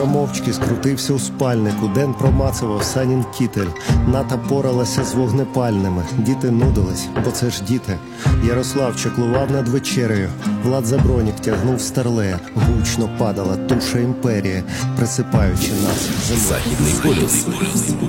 Юра мовчки скрутився у спальнику. Ден промацував Санін кітель. Ната поралася з вогнепальними. Діти нудились, бо це ж діти. Ярослав чаклував над вечерею. Влад Забронік тягнув старлея. Гучно падала туша імперії, присипаючи нас землею. Західний полюс.